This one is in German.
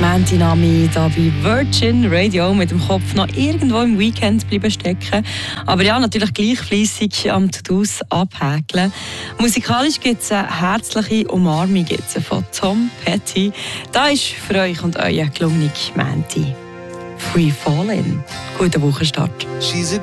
Nami hier bei Virgin Radio mit dem Kopf noch irgendwo im Weekend bleiben stecken. Aber ja, natürlich gleich fleissig am To-Dos abhäkeln. Musikalisch gibt es eine herzliche Umarmung jetzt von Tom Petty. Da ist für euch und euer gelungene Mänti. Free Fallin'. Guten Wochenstart.